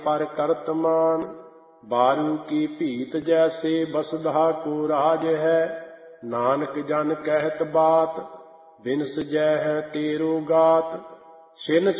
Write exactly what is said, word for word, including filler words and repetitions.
पर करतमान। बारू की भीत जैसे वसुधा को राज है, नानक जन कहत बात, बिनस जय है तेरो गात। छिन